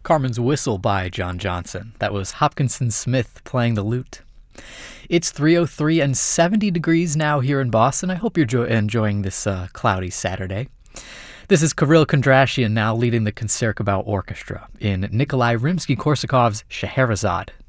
Carmen's Whistle by John Johnson. That was Hopkinson Smith playing the lute. It's 3:03 and 70 degrees now here in Boston. I hope you're enjoying this cloudy Saturday. This is Kirill Kondrashian now leading the Concertgebouw Orchestra in Nikolai Rimsky-Korsakov's Scheherazade.